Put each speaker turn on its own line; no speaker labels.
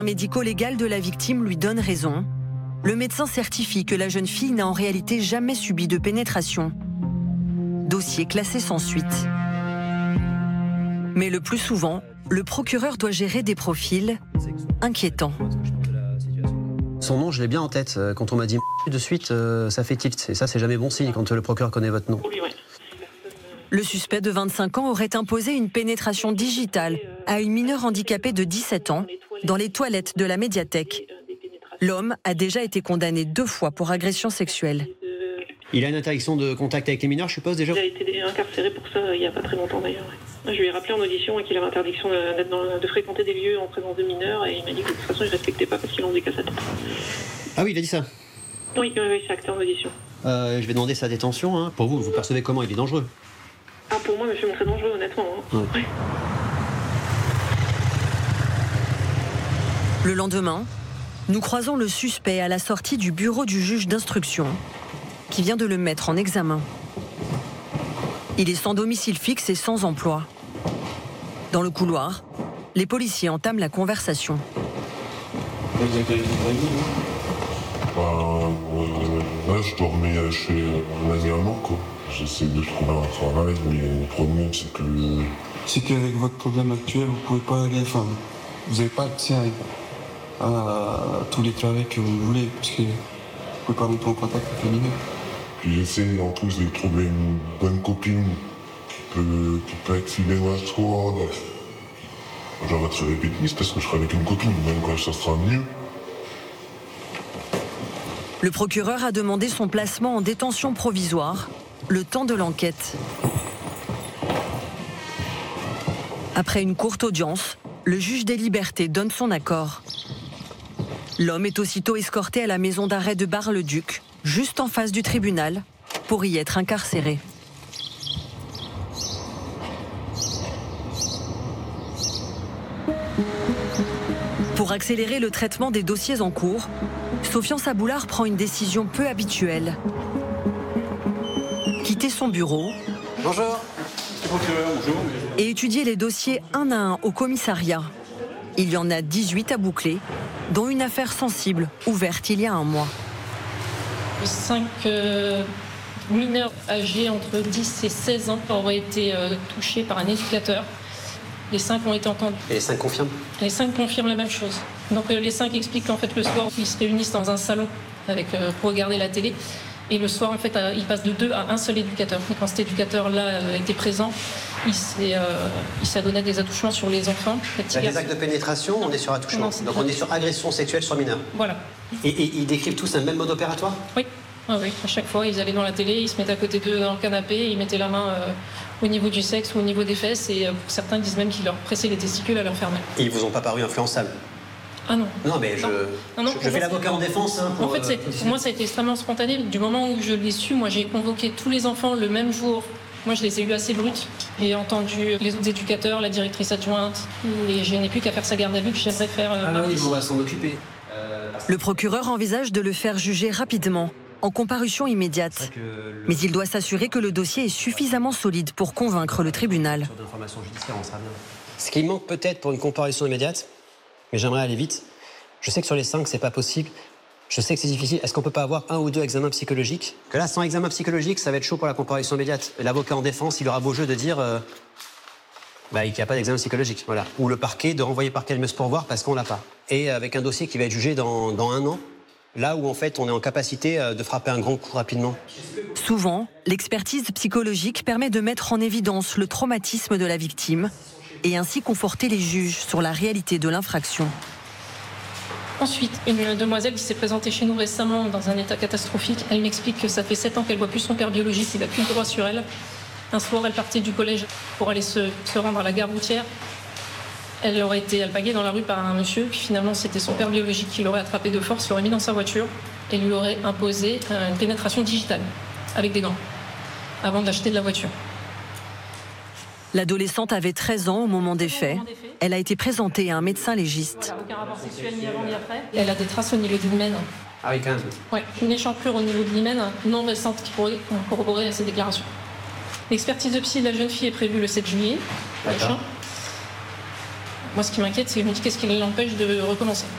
Médico-légal de la victime lui donne raison. Le médecin certifie que la jeune fille n'a en réalité jamais subi de pénétration. Dossier classé sans suite. Mais le plus souvent, le procureur doit gérer des profils inquiétants.
Son nom, je l'ai bien en tête. Quand on m'a dit de suite, ça fait tilt. Et ça, c'est jamais bon signe quand le procureur connaît votre nom.
Le suspect de 25 ans aurait imposé une pénétration digitale à une mineure handicapée de 17 ans dans les toilettes de la médiathèque. L'homme a déjà été condamné 2 fois pour agression sexuelle.
Il a une interdiction de contact avec les mineurs, je suppose, déjà ?
Il a été incarcéré pour ça il n'y a pas très longtemps d'ailleurs. Je lui ai rappelé en audition qu'il avait interdiction de fréquenter des lieux en présence de mineurs et il m'a dit que de toute façon il ne respectait pas parce qu'il en faisait qu'à sa tête.
Ah oui, il a dit ça ?
Oui, c'est acté en audition.
Je vais demander sa détention. Hein. Pour vous, vous percevez comment ? Il est dangereux ?
Ah, pour moi, monsieur, très dangereux, honnêtement. Hein.
Ouais.
Ouais.
Le lendemain, nous croisons le suspect à la sortie du bureau du juge d'instruction qui vient de le mettre en examen. Il est sans domicile fixe et sans emploi. Dans le couloir, les policiers entament la conversation.
Là, je dormais chez un ami à moi, quoi. J'essaie de trouver un travail, mais le problème, c'est que...
C'est qu'avec votre problème actuel, vous pouvez pas aller... Enfin, vous n'avez pas accès à tous les travails que vous voulez, parce que vous pouvez pas rentrer en contact avec les mineurs.
Puis j'essaie en plus de trouver une bonne copine qui peut être fidèle à toi. J'arrête de répéter parce que je serai avec une copine, même quand ça sera mieux.
Le procureur a demandé son placement en détention provisoire, le temps de l'enquête. Après une courte audience, le juge des libertés donne son accord. L'homme est aussitôt escorté à la maison d'arrêt de Bar-le-Duc, juste en face du tribunal, pour y être incarcéré. Pour accélérer le traitement des dossiers en cours, Sofian Saboulard prend une décision peu habituelle. Quitter son bureau.
Bonjour.
Et étudier les dossiers un à un au commissariat. Il y en a 18 à boucler, dont une affaire sensible, ouverte il y a un mois.
5 mineurs âgés entre 10 et 16 ans auraient été touchés par un éducateur. Les 5 ont été entendus.
Et les 5 confirment ?
Les 5 confirment la même chose. Donc les 5 expliquent qu'en fait le soir, ils se réunissent dans un salon pour regarder la télé. Et le soir, en fait, ils passent de 2 à un seul éducateur. Et quand cet éducateur-là était présent, il s'est adonné des attouchements sur les enfants.
Des actes de pénétration, on est sur attouchement. Donc on est sur agression sexuelle sur mineur.
Voilà.
Et ils décrivent tous un même mode opératoire ?
Oui. Ah oui, à chaque fois, ils allaient dans la télé, ils se mettaient à côté d'eux dans le canapé, ils mettaient la main au niveau du sexe ou au niveau des fesses, et certains disent même qu'ils leur pressaient les testicules à leur faire mal.
Et ils vous ont pas paru influençables ?
Ah non.
Non, mais je fais l'avocat en défense. Hein,
pour moi, ça a été extrêmement spontané. Du moment où je l'ai su, moi, j'ai convoqué tous les enfants le même jour. Moi, je les ai eus assez bruts. J'ai entendu les autres éducateurs, la directrice adjointe, et je n'ai plus qu'à faire sa garde à vue que j'aimerais faire.
Oui, on va s'en occuper.
Le procureur envisage de le faire juger rapidement, en comparution immédiate. Mais il doit s'assurer que le dossier est suffisamment solide pour convaincre le tribunal.
Ce qui manque peut-être pour une comparution immédiate, mais j'aimerais aller vite. Je sais que sur les 5, c'est pas possible. Je sais que c'est difficile. Est-ce qu'on peut pas avoir 1 ou 2 examens psychologiques ? Que là, sans examen psychologique, ça va être chaud pour la comparution immédiate. Et l'avocat en défense, il aura beau jeu de dire qu'il n'y a pas d'examen psychologique. Voilà. Ou le parquet de renvoyer par calmeuse pour voir parce qu'on l'a pas. Et avec un dossier qui va être jugé dans 1 an, là où en fait on est en capacité de frapper un grand coup rapidement.
Souvent, l'expertise psychologique permet de mettre en évidence le traumatisme de la victime et ainsi conforter les juges sur la réalité de l'infraction.
Ensuite, une demoiselle qui s'est présentée chez nous récemment dans un état catastrophique, elle m'explique que ça fait 7 ans qu'elle voit plus son père biologique, il n'a plus le droit sur elle. Un soir, elle partait du collège pour aller se rendre à la gare routière. Elle aurait été alpaguée dans la rue par un monsieur, puis finalement c'était son père biologique qui l'aurait attrapée de force, l'aurait mis dans sa voiture et lui aurait imposé une pénétration digitale avec des gants avant de l'acheter de la voiture.
L'adolescente avait 13 ans au moment des faits. Elle a été présentée à un médecin légiste.
Aucun rapport sexuel ni avant ni après. Elle a des traces au niveau de l'hymen.
Ah oui, quand même.
Ouais, une échancrure au niveau de l'hymen non récente qui pourrait corroborer ces déclarations. L'expertise de psy de la jeune fille est prévue le 7 juillet prochain. Moi, ce qui m'inquiète, c'est que je me dis qu'est-ce qui l'empêche de recommencer.